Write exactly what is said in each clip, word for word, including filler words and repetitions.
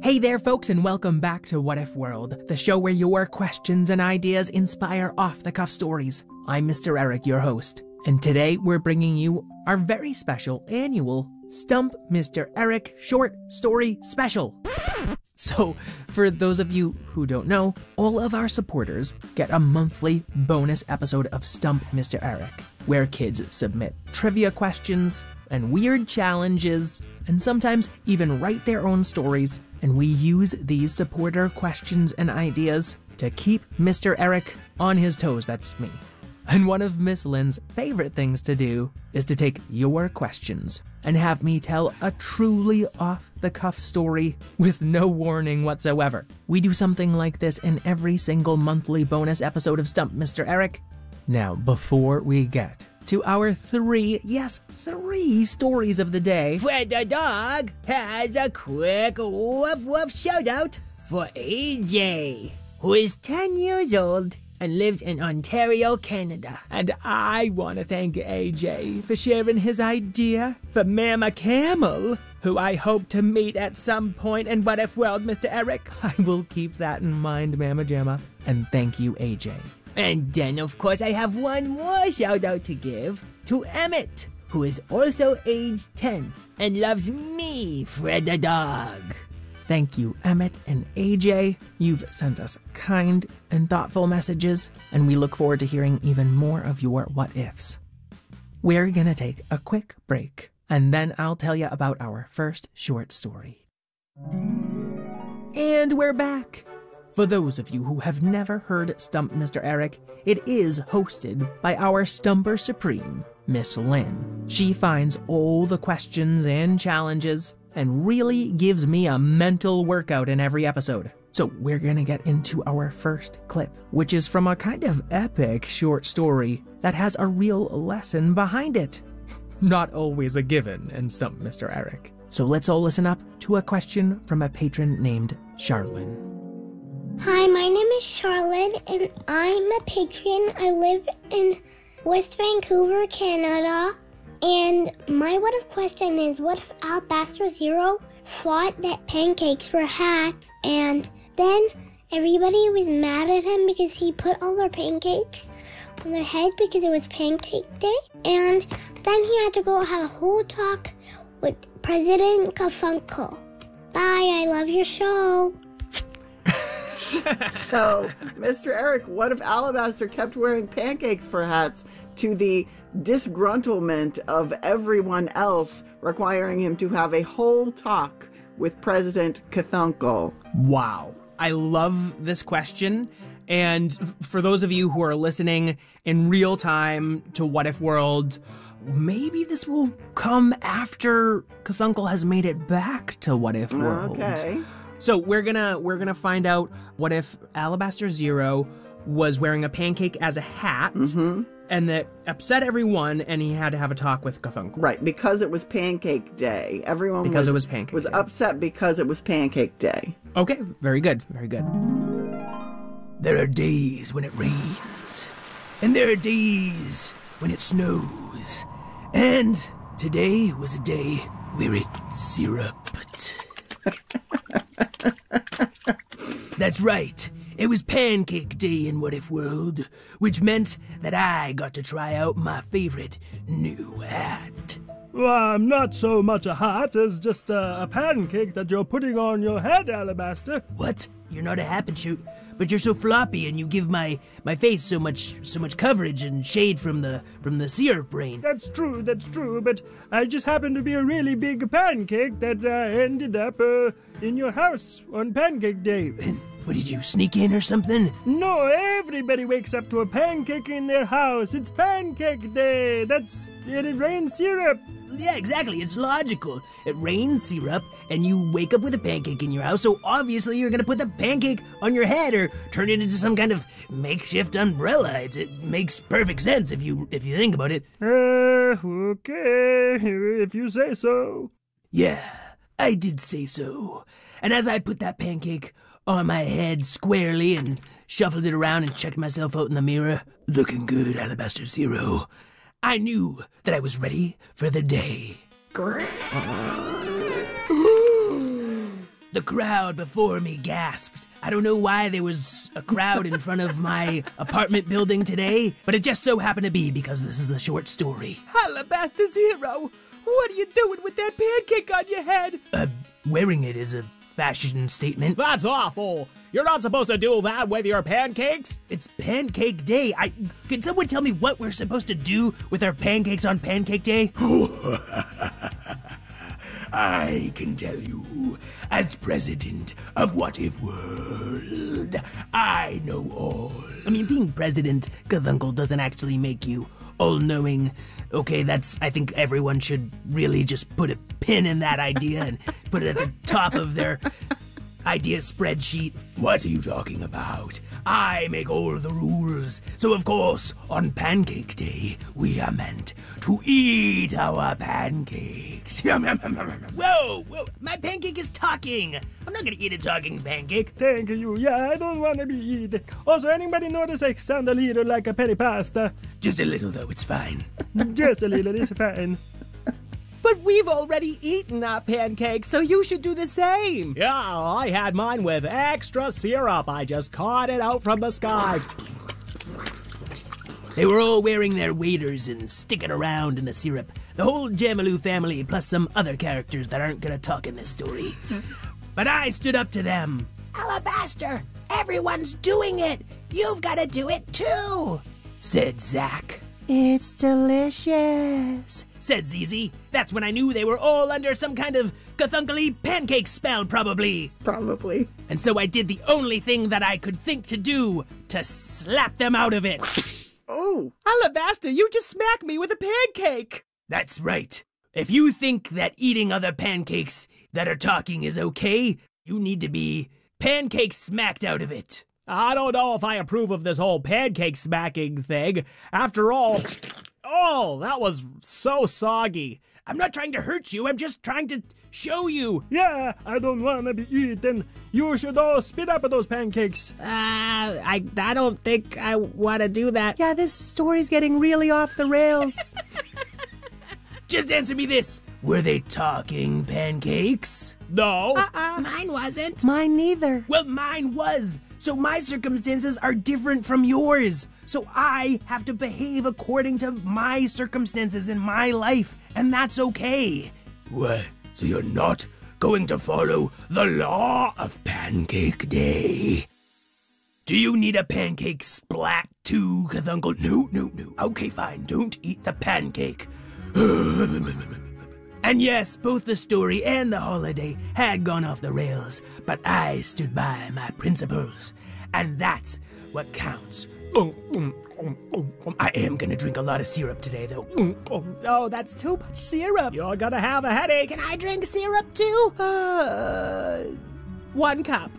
Hey there, folks, and welcome back to What If World, the show where your questions and ideas inspire off-the-cuff stories. I'm Mister Eric, your host, and today we're bringing you our very special annual Stump Mister Eric Short Story Special. So, for those of you who don't know, all of our supporters get a monthly bonus episode of Stump Mister Eric, where kids submit trivia questions and weird challenges, and sometimes even write their own stories, and we use these supporter questions and ideas to keep Mister Eric on his toes. That's me. And one of Miss Lynn's favorite things to do is to take your questions and have me tell a truly off-the-cuff story with no warning whatsoever. We do something like this in every single monthly bonus episode of Stump Mister Eric. Now, before we get to our three, yes, three stories of the day, Fred the dog has a quick woof woof shout out for A J, who is ten years old and lives in Ontario, Canada. And I want to thank A J for sharing his idea for Mama Camel, who I hope to meet at some point in What If World, Mister Eric. I will keep that in mind, Mama Jamma. And thank you, A J. And then, of course, I have one more shout out to give to Emmett, who is also age ten and loves me, Fred the dog. Thank you, Emmett and A J. You've sent us kind and thoughtful messages, and we look forward to hearing even more of your what-ifs. We're gonna take a quick break, and then I'll tell you about our first short story. And we're back! For those of you who have never heard Stump Mister Eric, it is hosted by our Stumper Supreme, Miss Lynn. She finds all the questions and challenges and really gives me a mental workout in every episode. So we're gonna get into our first clip, which is from a kind of epic short story that has a real lesson behind it. Not always a given in Stump Mister Eric. So let's all listen up to a question from a patron named Charlene. Hi, my name is Charlotte, and I'm a patron. I live in West Vancouver, Canada. And my what if question is, what if Alabaster Zero thought that pancakes were hats, and then everybody was mad at him because he put all their pancakes on their head because it was Pancake Day, and then he had to go have a whole talk with President Garfunkel. Bye, I love your show. So, Mister Eric, what if Alabaster kept wearing pancakes for hats to the disgruntlement of everyone else, requiring him to have a whole talk with President Garfunkel? Wow. I love this question. And for those of you who are listening in real time to What If World, maybe this will come after Garfunkel has made it back to What If World. Okay. So we're gonna we're gonna find out what if Alabaster Zero was wearing a pancake as a hat, mm-hmm. and that upset everyone, and he had to have a talk with Garfunkel. Right, because it was Pancake Day. Everyone because was, it was Pancake was Day. upset because it was Pancake Day. Okay, very good, very good. There are days when it rains, and there are days when it snows, and today was a day where it syruped. That's right. It was Pancake Day in What If World, which meant that I got to try out my favorite new hat. Well, I'm not so much a hat as just a, a pancake that you're putting on your head, Alabaster. What? You're not a hat, but you, but you're so floppy, and you give my, my face so much so much coverage and shade from the from the syrup rain. That's true, that's true, but I just happen to be a really big pancake that uh, ended up uh, in your house on Pancake Day. What, did you sneak in or something? No, everybody wakes up to a pancake in their house. It's Pancake Day. That's it. It rains syrup. Yeah, exactly. It's logical. It rains syrup, and you wake up with a pancake in your house, so obviously you're gonna put the pancake on your head or turn it into some kind of makeshift umbrella. It's, it makes perfect sense if you if you think about it. Uh, okay, if you say so. Yeah, I did say so. And as I put that pancake on my head squarely and shuffled it around and checked myself out in the mirror, looking good, Alabaster Zero, I knew that I was ready for the day. The crowd before me gasped. I don't know why there was a crowd in front of my apartment building today, but it just so happened to be because this is a short story. Alabaster Zero, what are you doing with that pancake on your head? Uh, wearing it is a fashion statement. That's awful. You're not supposed to do that with your pancakes. It's Pancake Day. I Can someone tell me what we're supposed to do with our pancakes on Pancake Day? I can tell you, as president of What If World, I know all. I mean, being president, Cthulhu, doesn't actually make you all-knowing. Okay, that's, I think everyone should really just put a pin in that idea and put it at the top of their idea spreadsheet. What are you talking about? I make all the rules. So, of course, on Pancake Day, we are meant to eat our pancakes. Whoa, whoa, my pancake is talking. I'm not gonna eat a talking pancake. Thank you. Yeah, I don't want to be eaten. Also, anybody notice I sound a little like a penny pasta? Just a little, though, it's fine. Just a little, it's fine. But we've already eaten our pancakes, so you should do the same. Yeah, I had mine with extra syrup. I just caught it out from the sky. They were all wearing their waders and sticking around in the syrup. The whole Jamaloo family, plus some other characters that aren't gonna talk in this story. But I stood up to them. Alabaster, everyone's doing it. You've got to do it too, said Zach. It's delicious, said Zizi. That's when I knew they were all under some kind of Cthulhu pancake spell, probably. Probably. And so I did the only thing that I could think to do to slap them out of it. Oh. Alabaster, you just smacked me with a pancake. That's right. If you think that eating other pancakes that are talking is okay, you need to be pancake smacked out of it. I don't know if I approve of this whole pancake smacking thing. After all, oh, that was so soggy. I'm not trying to hurt you, I'm just trying to show you. Yeah, I don't want to be eaten. You should all spit up those pancakes. Uh, I, I don't think I want to do that. Yeah, this story's getting really off the rails. Just answer me this. Were they talking pancakes? No. Uh-uh. Mine wasn't. Mine neither. Well, mine was. So my circumstances are different from yours. So I have to behave according to my circumstances in my life, and that's okay. What? So you're not going to follow the law of Pancake Day? Do you need a pancake splat too, Cthulhu? No, no, no. Okay, fine. Don't eat the pancake. And yes, both the story and the holiday had gone off the rails, but I stood by my principles, and that's what counts. I am gonna drink a lot of syrup today, though. Oh, that's too much syrup. You're gonna have a headache. Can I drink syrup too? Uh, one cup.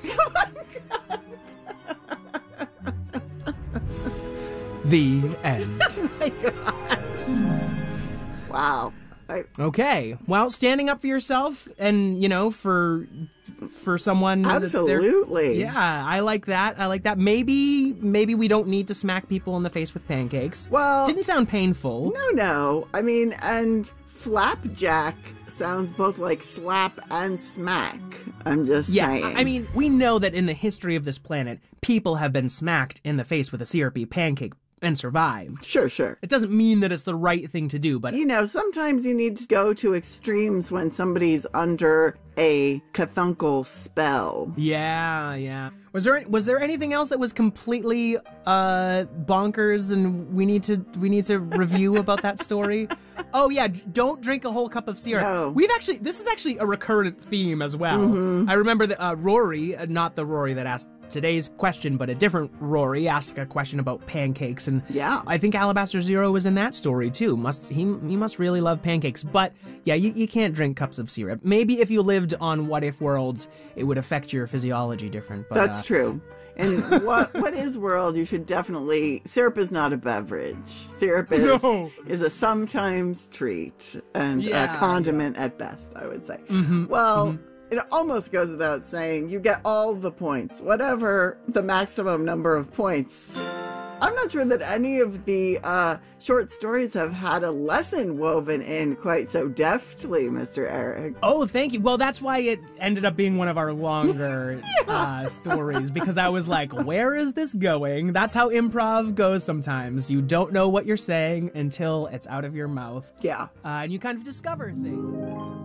The end. Oh my God. Wow. I, okay. Well, standing up for yourself and, you know, for for someone. Absolutely. Yeah, I like that. I like that. Maybe maybe we don't need to smack people in the face with pancakes. Well, didn't sound painful. No, no. I mean, and flapjack sounds both like slap and smack. I'm just yeah, saying. I mean, we know that in the history of this planet, people have been smacked in the face with a syrupy pancake and survived. Sure, sure. It doesn't mean that it's the right thing to do, but... You know, sometimes you need to go to extremes when somebody's under a Cthulhu spell. Yeah, yeah. Was there was there anything else that was completely uh, bonkers and we need to we need to review about that story? Oh yeah, don't drink a whole cup of syrup. No. We've actually, this is actually a recurrent theme as well. Mm-hmm. I remember that uh, Rory, uh, not the Rory that asked today's question, but a different Rory asked a question about pancakes, and yeah, I think Alabaster Zero was in that story too. Must he? He must really love pancakes. But yeah, you, you can't drink cups of syrup. Maybe if you lived on What If Worlds, it would affect your physiology different. But, That's uh, true. And what what is world? You should definitely. Syrup is not a beverage. Syrup is No. is a sometimes treat and Yeah, a condiment at best, I would say. Mm-hmm, Well. mm-hmm. It almost goes without saying, you get all the points, whatever the maximum number of points I'm not sure that any of the uh, short stories have had a lesson woven in quite so deftly, Mister Eric. Oh, thank you. Well, that's why it ended up being one of our longer yeah. uh, stories, because I was like, where is this going? That's how improv goes sometimes. You don't know what you're saying until it's out of your mouth. Yeah. Uh, and you kind of discover things.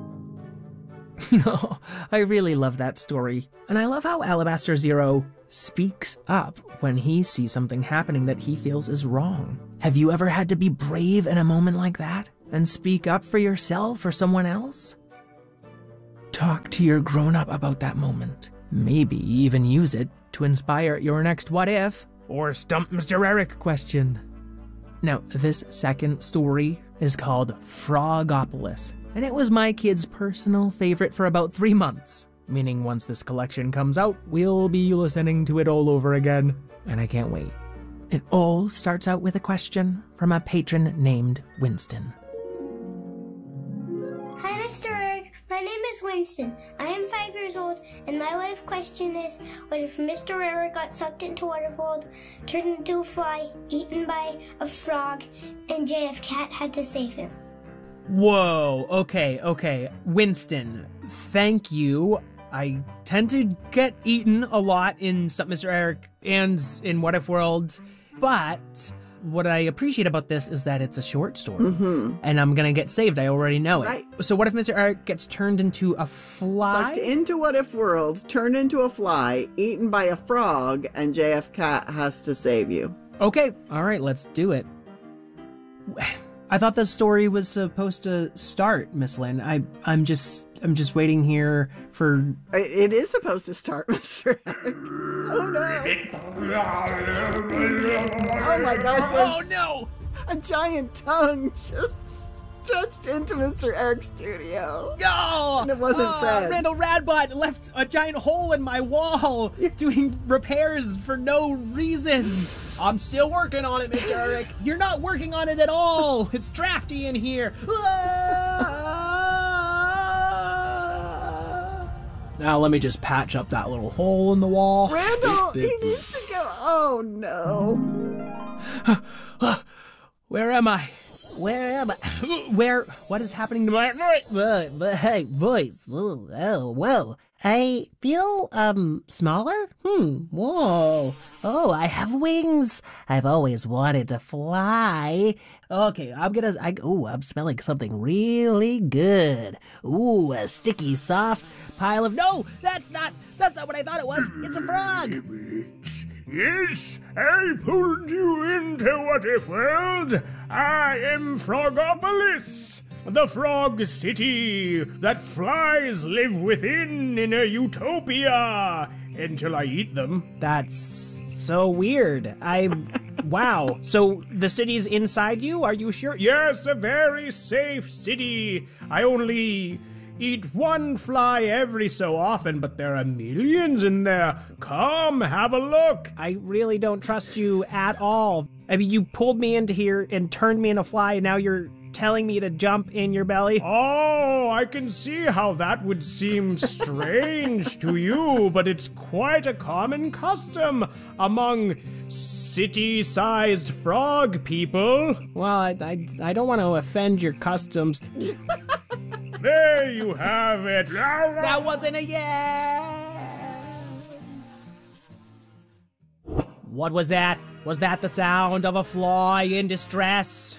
Oh, I really love that story. And I love how Alabaster Zero speaks up when he sees something happening that he feels is wrong. Have you ever had to be brave in a moment like that and speak up for yourself or someone else? Talk to your grown-up about that moment. Maybe even use it to inspire your next what if or stump Mister Eric question. Now, this second story is called Frogopolis, and it was my kid's personal favorite for about three months. Meaning once this collection comes out, we'll be listening to it all over again, and I can't wait. It all starts out with a question from a patron named Winston. Hi, Mister Eric. My name is Winston. I am five years old, and my what if question is, what if Mister Eric got sucked into Waterworld, turned into a fly, eaten by a frog, and J F Cat had to save him? Whoa, okay, okay. Winston, thank you. I tend to get eaten a lot in Stump Mister Eric and in What If World, but what I appreciate about this is that it's a short story, mm-hmm. and I'm gonna get saved. I already know it. Right. So what if Mister Eric gets turned into a fly? Sucked into What If World, turned into a fly, eaten by a frog, and J F Cat has to save you. Okay, all right, let's do it. I thought the story was supposed to start, Miss Lynn. I, I'm just, I'm just waiting here for. It is supposed to start, Mister Eric. Oh no! Oh my gosh! Oh no! A giant tongue just stretched into Mister Eric's studio. No! And it wasn't oh, Fred. Randall Radbot left a giant hole in my wall, doing repairs for no reason. I'm still working on it, Mister Eric. You're not working on it at all. It's drafty in here. Now let me just patch up that little hole in the wall. Randall, he needs to go. Oh no. Where am I? Where am I? Where? What is happening to my voice? Uh, but hey, voice. Oh, oh, whoa. I feel, um, smaller? Hmm, whoa. Oh, I have wings. I've always wanted to fly. Okay, I'm gonna, I, ooh, I'm smelling something really good. Ooh, a sticky, soft pile of, no, that's not, that's not what I thought it was. It's a frog. Yes, I pulled you into What If World. I am Frogopolis, the frog city that flies live within in a utopia until I eat them. That's so weird. I, wow. So the city's inside you? Are you sure? Yes, a very safe city. I only eat one fly every so often, but there are millions in there. Come, have a look. I really don't trust you at all. I mean, you pulled me into here and turned me into a fly, and now you're telling me to jump in your belly? Oh, I can see how that would seem strange to you, but it's quite a common custom among city-sized frog people. Well, I, I, I don't want to offend your customs. There you have it. That wasn't a yes. What was that? Was that the sound of a fly in distress?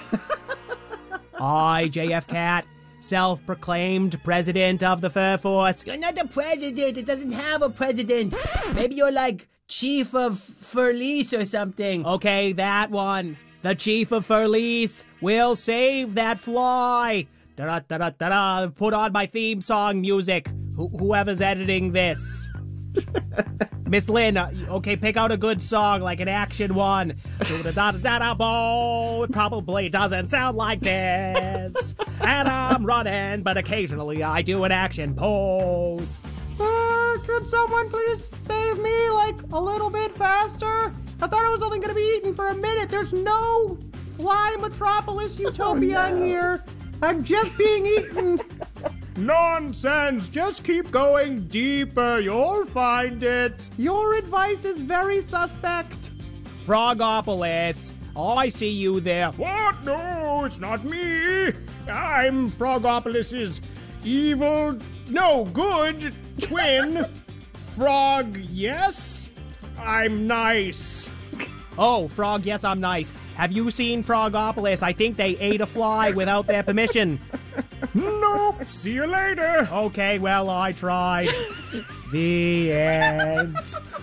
I, J F Cat, self-proclaimed president of the Fur Force. You're not the president. It doesn't have a president. Maybe you're like chief of Furlease or something. Okay, that one. The chief of Furlease will save that fly. Da-da-da-da-da-da. Put on my theme song music. Wh- whoever's editing this. Miss Lynn, uh, okay, pick out a good song, like an action one. Do-da-da-da-da-bo. It probably doesn't sound like this. And I'm running, but occasionally I do an action pose. Uh, could someone please save me, like, a little bit faster? I thought I was only gonna be eaten for a minute. There's no Fly Metropolis Utopia Oh, no. in here. I'm just being eaten. Nonsense! Just keep going deeper. You'll find it. Your advice is very suspect. Frogopolis, I see you there. What? No, it's not me. I'm Frogopolis's evil, no, good twin. Frog, yes? I'm nice. Oh, Frog, yes, I'm nice. Have you seen Frogopolis? I think they ate a fly without their permission. Nope. See you later. Okay, well, I tried. The end.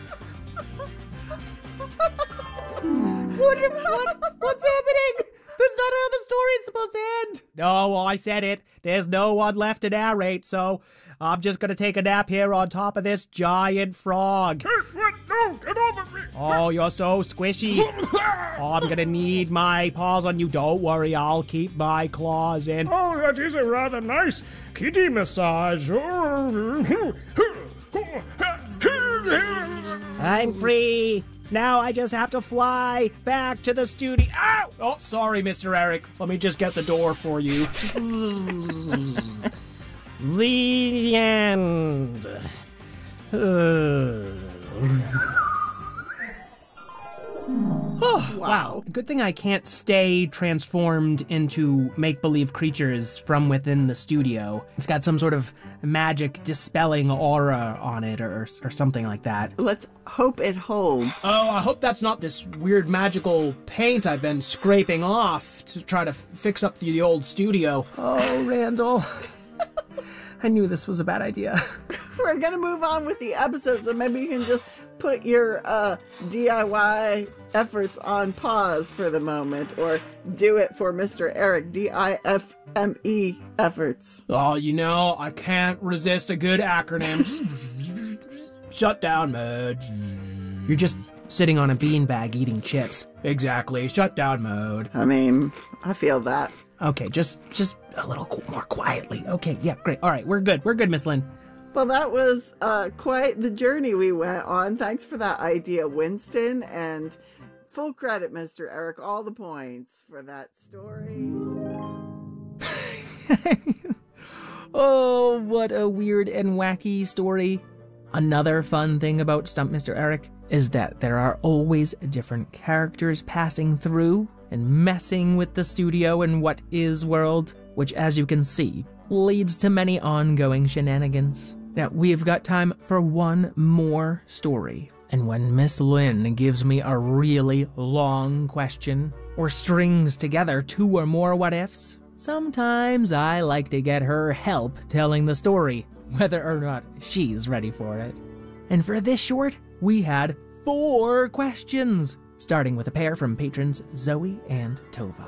What, what, what's happening? That's not how the story's supposed to end. No, I said it. There's no one left to narrate, so I'm just gonna take a nap here on top of this giant frog. Hey, what? No, get off of me. Oh, you're so squishy. Oh, I'm gonna need my paws on you. Don't worry, I'll keep my claws in. Oh, that is a rather nice kitty massage. I'm free. Now I just have to fly back to the studio. Ow! Oh, sorry, Mister Eric. Let me just get the door for you. The end. Oh, wow. Good thing I can't stay transformed into make-believe creatures from within the studio. It's got some sort of magic dispelling aura on it or, or something like that. Let's hope it holds. Oh, I hope that's not this weird magical paint I've been scraping off to try to f- fix up the old studio. Oh, Randall. I knew this was a bad idea. We're gonna move on with the episode, so maybe you can just put your uh, D I Y efforts on pause for the moment, or do it for Mister Eric, D I F M E efforts. Oh, you know, I can't resist a good acronym. Shut down mode. You're just sitting on a beanbag eating chips. Exactly, shut down mode. I mean, I feel that. Okay, just just a little qu- more quietly. Okay, yeah, great. All right, we're good. We're good, Miss Lynn. Well, that was uh, quite the journey we went on. Thanks for that idea, Winston. And full credit, Mister Eric. All the points for that story. Oh, what a weird and wacky story. Another fun thing about Stump Mister Eric is that there are always different characters passing through and messing with the studio and what is world, which, as you can see, leads to many ongoing shenanigans. Now, we've got time for one more story. And when Miss Lynn gives me a really long question, or strings together two or more what-ifs, sometimes I like to get her help telling the story, whether or not she's ready for it. And for this short, we had four questions, starting with a pair from patrons Zoe and Tova.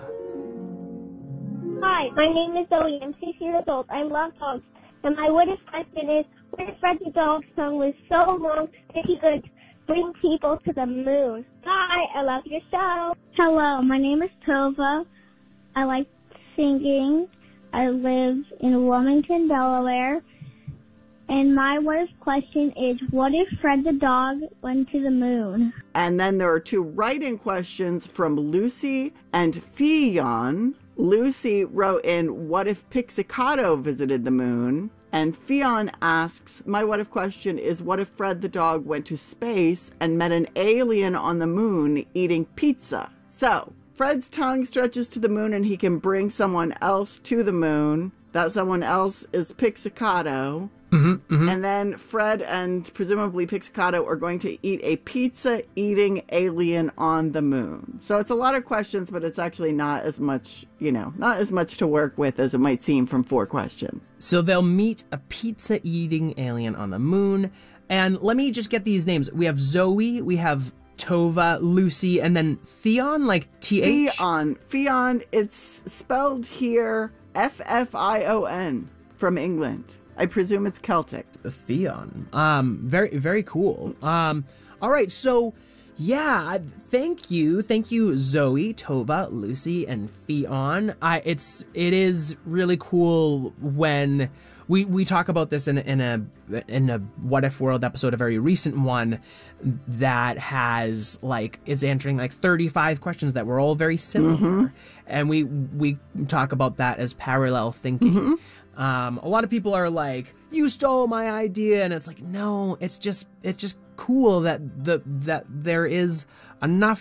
Hi, my name is Zoe. I'm six years old. I love dogs. And my what if question is, what if Fred the dog song was so long that he could bring people to the moon? Hi, I love your show. Hello, my name is Tova. I like singing. I live in Wilmington, Delaware. And my what if question is, what if Fred the dog went to the moon? And then there are two write-in questions from Lucy and Fionn. Lucy wrote in, what if Pixicado visited the moon? And Fionn asks, my what if question is, what if Fred the dog went to space and met an alien on the moon eating pizza? So, Fred's tongue stretches to the moon and he can bring someone else to the moon. That someone else is Pixicado. Mm-hmm, mm-hmm. And then Fred and presumably Pixicado are going to eat a pizza-eating alien on the moon. So it's a lot of questions, but it's actually not as much, you know, not as much to work with as it might seem from four questions. So they'll meet a pizza-eating alien on the moon. And let me just get these names. We have Zoe, we have Tova, Lucy, and then Theon, like T H? Fionn. Fionn, it's spelled here F F I O N from England. I presume it's Celtic. Theon. Um, very, very cool. Um, all right, so yeah, thank you, thank you, Zoe, Tova, Lucy, and Fionn. I, it's, it is really cool when we we talk about this in in a in a What If World episode, a very recent one that has like is answering like thirty-five questions that were all very similar, mm-hmm. and we we talk about that as parallel thinking. Mm-hmm. Um, a lot of people are like, you stole my idea. And it's like, no, it's just, it's just cool that the, that there is enough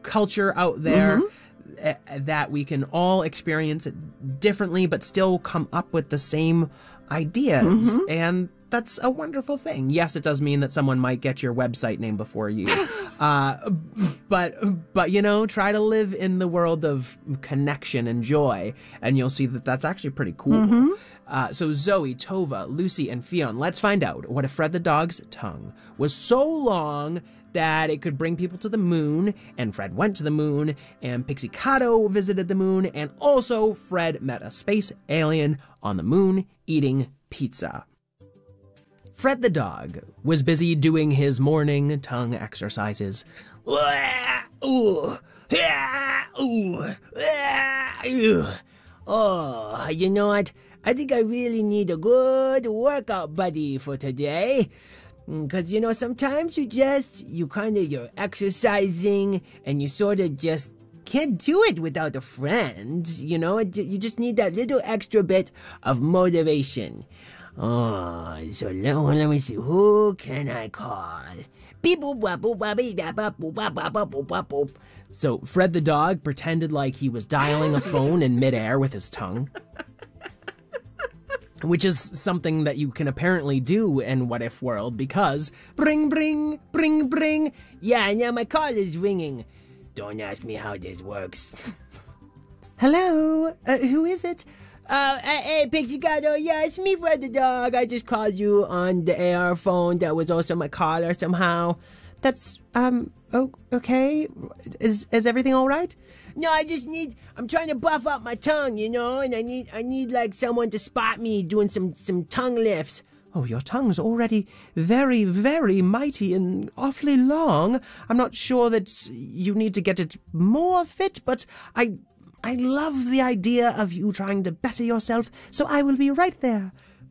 culture out there uh, that we can all experience it differently, but still come up with the same ideas. And that's a wonderful thing. Yes, it does mean that someone might get your website name before you. uh, but, but, you know, try to live in the world of connection and joy, and you'll see that that's actually pretty cool. Uh, so Zoe, Tova, Lucy, and Fionn, let's find out what if Fred the dog's tongue was so long that it could bring people to the moon, and Fred went to the moon, and Pixie-Cato visited the moon, and also Fred met a space alien on the moon eating pizza. Fred the dog was busy doing his morning tongue exercises. Oh, you know what? I think I really need a good workout buddy for today. Because, you know, sometimes you just, you kind of, you're exercising and you sort of just can't do it without a friend. You know, you just need that little extra bit of motivation. Oh, so let, let me see. Who can I call? Beep boop boop boop boop beep boop boop boop boop boop boop boop. So Fred the dog pretended like he was dialing a phone in midair with his tongue, which is something that you can apparently do in What If World because bring bring bring bring. Yeah, now my call is ringing. Don't ask me how this works. Hello, uh, who is it? Uh, hey, Pixie-Cato, yeah, it's me, Fred the dog. I just called you on the A R phone that was also my caller somehow. That's, um, oh, okay. Is is everything all right? No, I just need, I'm trying to buff up my tongue, you know, and I need, I need, like, someone to spot me doing some, some tongue lifts. Oh, your tongue's already very, very mighty and awfully long. I'm not sure that you need to get it more fit, but I... I love the idea of you trying to better yourself, so I will be right there.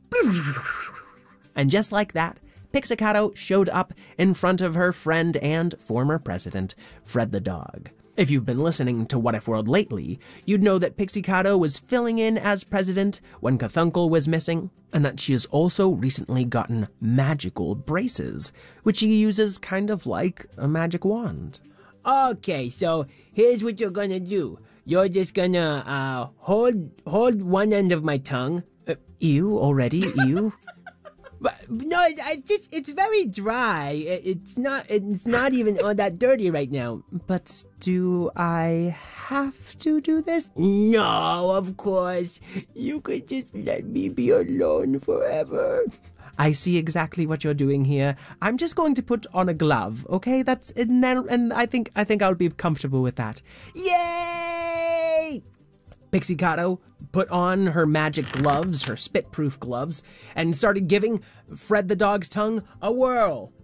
And just like that, Pixie-Cato showed up in front of her friend and former president, Fred the dog. If you've been listening to What If World lately, you'd know that Pixie-Cato was filling in as president when Cthulhu was missing, and that she has also recently gotten magical braces, which she uses kind of like a magic wand. Okay, so here's what you're gonna do. You're just gonna, uh, hold, hold one end of my tongue. Uh, ew, already, ew. But, no, it, I just, it's very dry. It, it's not, it's not even all that dirty right now. But do I have to do this? No, of course. You could just let me be alone forever. I see exactly what you're doing here. I'm just going to put on a glove, okay? That's and then, and I think I think I'll be comfortable with that. Yay! Pixie-Cato put on her magic gloves, her spit-proof gloves, and started giving Fred the dog's tongue a whirl.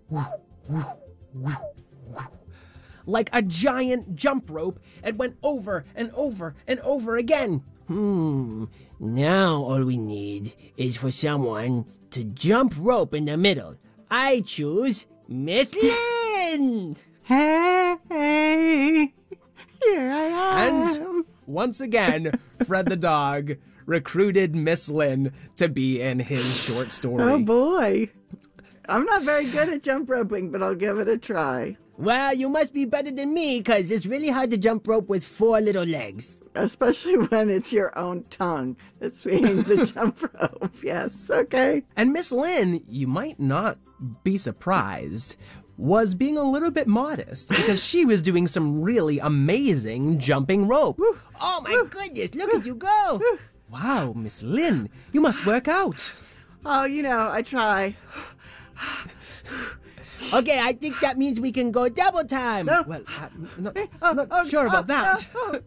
Like a giant jump rope, it went over and over and over again. Hmm, now all we need is for someone to jump rope in the middle. I choose Miss Lynn! Hey, here I am. And once again, Fred the dog recruited Miss Lynn to be in his short story. Oh boy. I'm not very good at jump roping, but I'll give it a try. Well, you must be better than me, because it's really hard to jump rope with four little legs. Especially when it's your own tongue that's being the jump rope. Yes, okay. And Miss Lynn, you might not be surprised, was being a little bit modest, because she was doing some really amazing jumping rope. Woo. Oh my Woo. goodness, look Woo. at you go! Woo. Wow, Miss Lynn, you must work out. Oh, you know, I try. Okay, I think that means we can go double time. No. Well, I'm not, I'm not sure about that.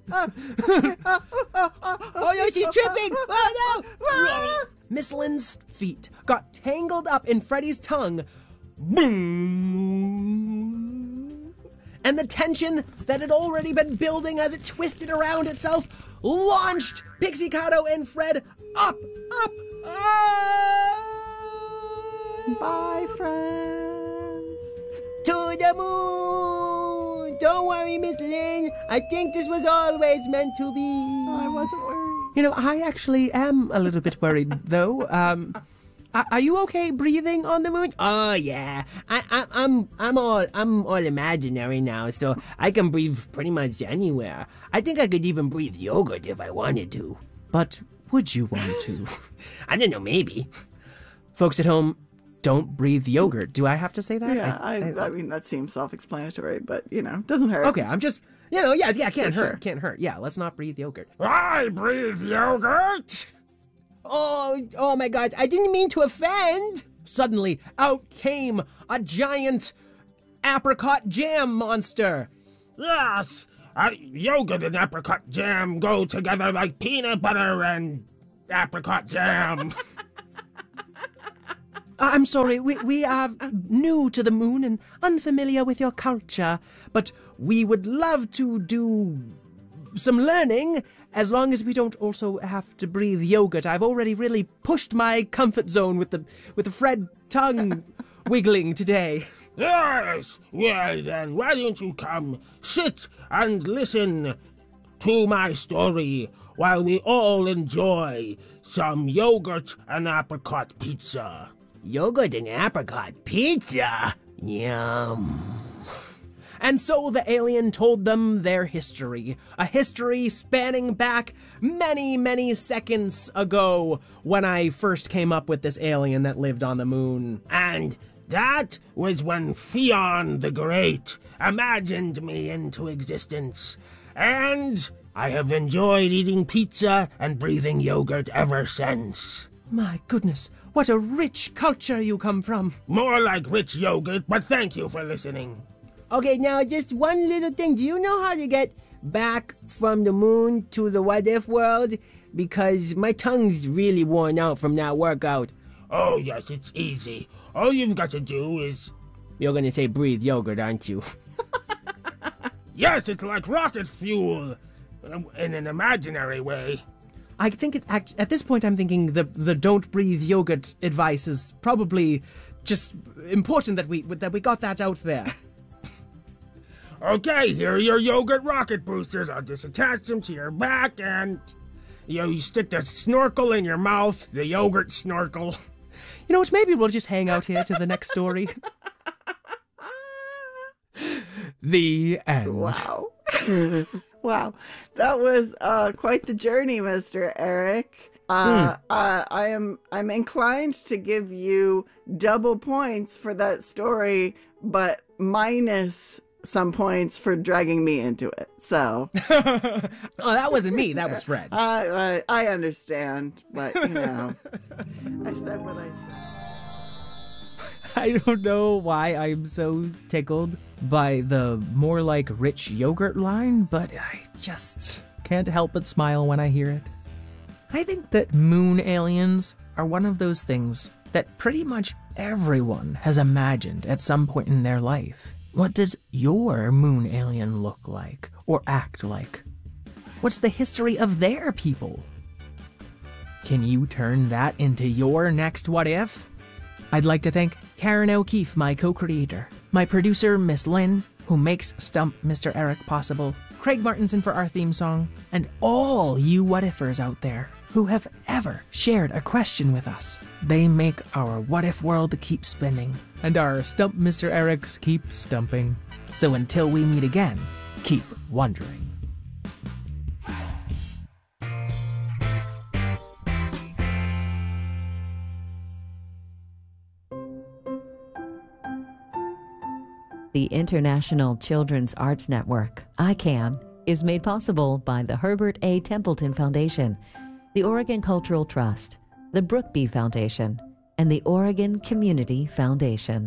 Oh no, she's tripping! Oh no! Miss Lynn's feet got tangled up in Freddy's tongue. And the tension that had already been building as it twisted around itself launched Pixie-Cato and Fred up, up, up! Bye, friends. To the moon! Don't worry, Miss Lynn. I think this was always meant to be. I wasn't worried. You know, I actually am a little bit worried, though. Um, are, are you okay breathing on the moon? Oh yeah, I, I, I'm I'm all I'm all imaginary now, so I can breathe pretty much anywhere. I think I could even breathe yogurt if I wanted to. But would you want to? I don't know, maybe. Folks at home, don't breathe yogurt. Do I have to say that? Yeah, I, I, I mean, that seems self-explanatory, but, you know, doesn't hurt. Okay, I'm just, you know, yeah, yeah, can't For hurt, sure. can't hurt. Yeah, let's not breathe yogurt. I breathe yogurt. Oh, oh my God, I didn't mean to offend. Suddenly, out came a giant apricot jam monster. Yes, uh, yogurt and apricot jam go together like peanut butter and apricot jam. I'm sorry, we, we are new to the moon and unfamiliar with your culture, but we would love to do some learning as long as we don't also have to breathe yogurt. I've already really pushed my comfort zone with the with the Fred tongue wiggling today. Yes, well then, why don't you come sit and listen to my story while we all enjoy some yogurt and apricot pizza. Yogurt and apricot pizza? Yum. And so the alien told them their history, a history spanning back many, many seconds ago when I first came up with this alien that lived on the moon. And that was when Theon the Great imagined me into existence. And I have enjoyed eating pizza and breathing yogurt ever since. My goodness, what a rich culture you come from. More like rich yogurt, but thank you for listening. Okay, now just one little thing. Do you know how to get back from the moon to the what if world? Because my tongue's really worn out from that workout. Oh yes, it's easy. All you've got to do is... You're gonna say breathe yogurt, aren't you? Yes, it's like rocket fuel, in an imaginary way. I think it's act- at this point I'm thinking the the don't breathe yogurt advice is probably just important that we that we got that out there. Okay, here are your yogurt rocket boosters. I'll just attach them to your back and you know, you stick the snorkel in your mouth, the yogurt snorkel. You know what, maybe we'll just hang out here to the next story. The end. Wow. Wow. That was uh, quite the journey, Mister Eric. Uh, hmm. uh, I am I'm inclined to give you double points for that story, but minus some points for dragging me into it. So, oh, that wasn't me. That was Fred. I, I I understand, but you know, I said what I said. I don't know why I'm so tickled by the more like rich yogurt line, but I just can't help but smile when I hear it. I think that moon aliens are one of those things that pretty much everyone has imagined at some point in their life. What does your moon alien look like or act like? What's the history of their people? Can you turn that into your next what if? I'd like to thank Karen O'Keefe, my co-creator, my producer, Miss Lynn, who makes Stump Mister Eric possible, Craig Martinson for our theme song, and all you what-ifers out there who have ever shared a question with us. They make our what-if world keep spinning, and our Stump Mister Erics keep stumping. So until we meet again, keep wondering. The International Children's Arts Network, I CAN, is made possible by the Herbert A. Templeton Foundation, the Oregon Cultural Trust, the Brookby Foundation, and the Oregon Community Foundation.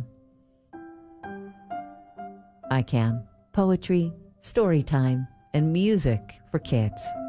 I CAN, poetry, story time, and music for kids.